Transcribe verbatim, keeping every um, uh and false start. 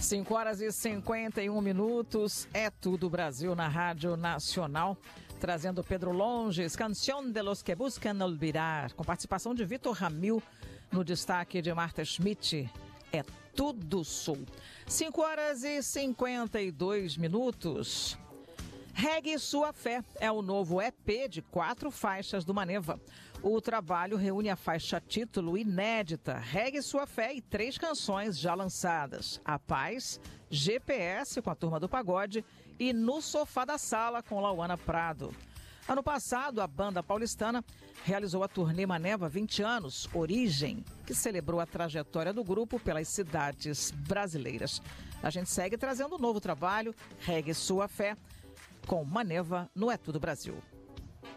cinco horas e cinquenta e um minutos, é tudo Brasil na Rádio Nacional, trazendo Pedro Longes, Canción de los que buscan olvidar, com participação de Vitor Ramil, no destaque de Marta Schmidt, é tudo Sul. cinco horas e cinquenta e dois minutos. Regue Sua Fé é o novo E P de quatro faixas do Maneva. O trabalho reúne a faixa título inédita Regue Sua Fé e três canções já lançadas: A Paz, G P S com a Turma do Pagode e No Sofá da Sala com Lauana Prado. Ano passado, a banda paulistana realizou a turnê Maneva vinte anos, Origem, que celebrou a trajetória do grupo pelas cidades brasileiras. A gente segue trazendo um novo trabalho, Regue Sua Fé, com Maneva no É Tudo Brasil.